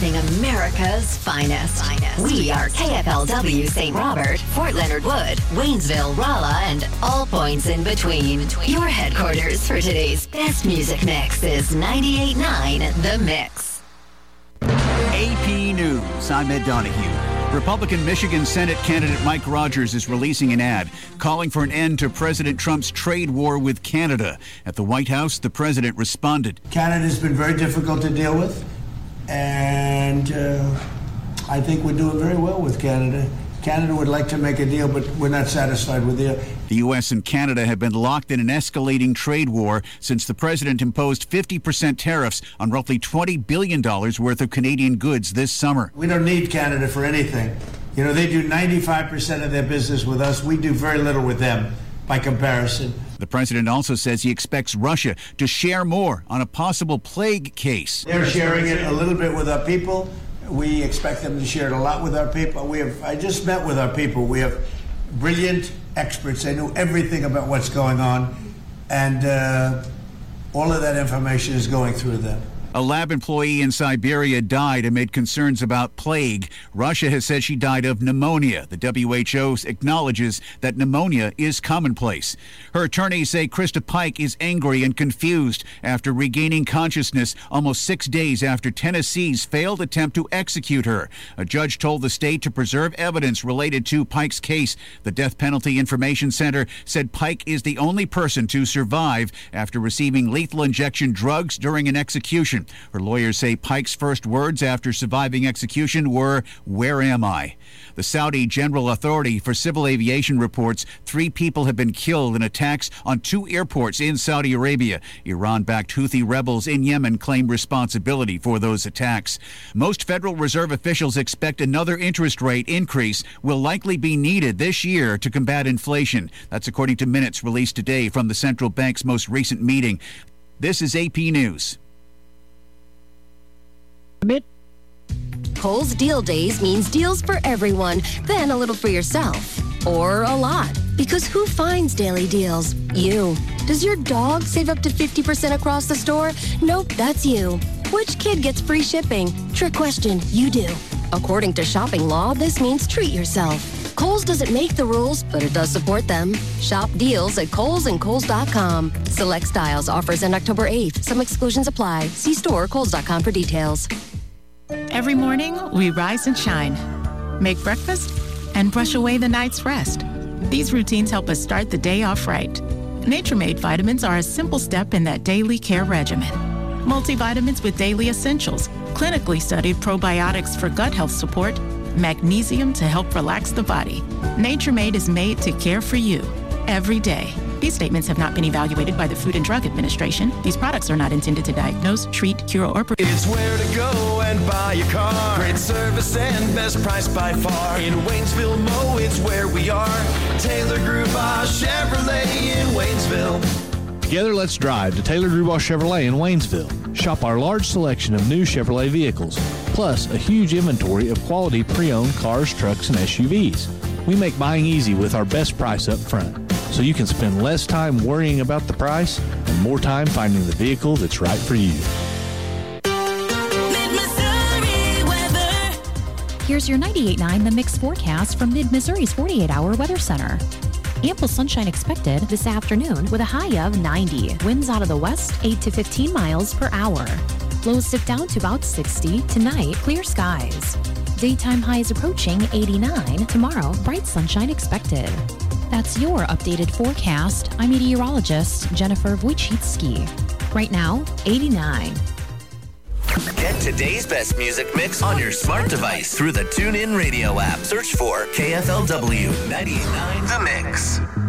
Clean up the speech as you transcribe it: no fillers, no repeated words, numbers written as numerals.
representing America's finest. We are KFLW St. Robert, Fort Leonard Wood, Waynesville, Rolla, and all points in between. Your headquarters for today's best music mix is 98.9 The Mix. AP News, I'm Ed Donahue. Republican Michigan Senate candidate Mike Rogers is releasing an ad calling for an end to President Trump's trade war with Canada. At the White House, the president responded. Canada's been very difficult to deal with, and I think we're doing very well with Canada. Canada would like to make a deal, but we're not satisfied with it. The U.S. and Canada have been locked in an escalating trade war since the president imposed 50% tariffs on roughly $20 billion worth of Canadian goods this summer. We don't need Canada for anything. You know, they do 95% of their business with us. We do very little with them by comparison. The president also says he expects Russia to share more on a possible plague case. They're sharing it a little bit with our people. We expect them to share it a lot with our people. I just met with our people. We have brilliant experts. They know everything about what's going on, and all of that information is going through them. A lab employee in Siberia died amid concerns about plague. Russia has said she died of pneumonia. The WHO acknowledges that pneumonia is commonplace. Her attorneys say Krista Pike is angry and confused after regaining consciousness almost 6 days after Tennessee's failed attempt to execute her. A judge told the state to preserve evidence related to Pike's case. The Death Penalty Information Center said Pike is the only person to survive after receiving lethal injection drugs during an execution. Her lawyers say Pike's first words after surviving execution were, "Where am I?" The Saudi General Authority for Civil Aviation reports 3 people have been killed in attacks on 2 airports in Saudi Arabia. Iran-backed Houthi rebels in Yemen claim responsibility for those attacks. Most Federal Reserve officials expect another interest rate increase will likely be needed this year to combat inflation. That's according to minutes released today from the central bank's most recent meeting. This is AP News. Kohl's Deal Days means deals for everyone, then a little for yourself. Or a lot. Because who finds daily deals? You. Does your dog save up to 50% across the store? Nope, that's you. Which kid gets free shipping? Trick question, you do. According to shopping law, this means treat yourself. Kohl's doesn't make the rules, but it does support them. Shop deals at Kohl's and Kohl's.com. Select styles offers end October 8th. Some exclusions apply. See store or Kohl's.com for details. Every morning, we rise and shine, make breakfast, and brush away the night's rest. These routines help us start the day off right. Nature-Made vitamins are a simple step in that daily care regimen. Multivitamins with daily essentials, clinically studied probiotics for gut health support, magnesium to help relax the body. Nature-Made is made to care for you every day. These statements have not been evaluated by the Food and Drug Administration. These products are not intended to diagnose, treat, cure, or prevent. It's where to go and buy a car. Great service and best price by far. In Waynesville, Mo, it's where we are. Taylor Grubaugh Chevrolet in Waynesville. Together, let's drive to Taylor Grubaugh Chevrolet in Waynesville. Shop our large selection of new Chevrolet vehicles, plus a huge inventory of quality pre-owned cars, trucks, and SUVs. We make buying easy with our best price up front, so you can spend less time worrying about the price and more time finding the vehicle that's right for you. Here's your 98.9 The Mix forecast from Mid-Missouri's 48-hour weather center. Ample sunshine expected this afternoon with a high of 90. Winds out of the west, 8 to 15 miles per hour. Lows dip down to about 60. Tonight, clear skies. Daytime highs approaching 89. Tomorrow, bright sunshine expected. That's your updated forecast. I'm meteorologist Jennifer Wojcicki. Right now, 89. Get today's best music mix on your smart device through the TuneIn Radio app. Search for KFLW 98.9 The Mix.